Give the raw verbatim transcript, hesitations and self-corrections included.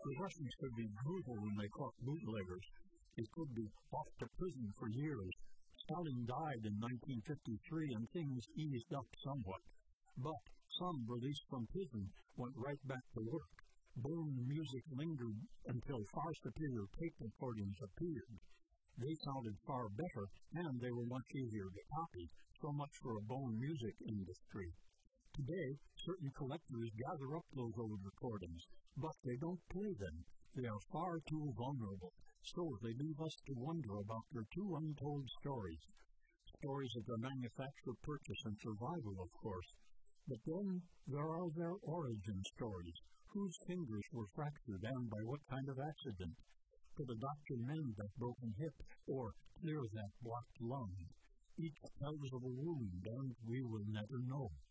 The Russians could be brutal when they caught bootleggers. They could be off to prison for years. Stalin died in nineteen fifty-three and things eased up somewhat. But some released from prison went right back to work. Bone music lingered until far superior tape recordings appeared. They sounded far better, and they were much easier to copy. So much for a bone music industry. Today, certain collectors gather up those old recordings, but they don't play them. They are far too vulnerable, so they leave us to wonder about their two untold stories. Stories of their manufacture, purchase, and survival, of course. But then there are their origin stories. Whose fingers were fractured and by what kind of accident? Could a doctor mend that broken hip or clear that blocked lung? Each tells of a wound, and we will never know.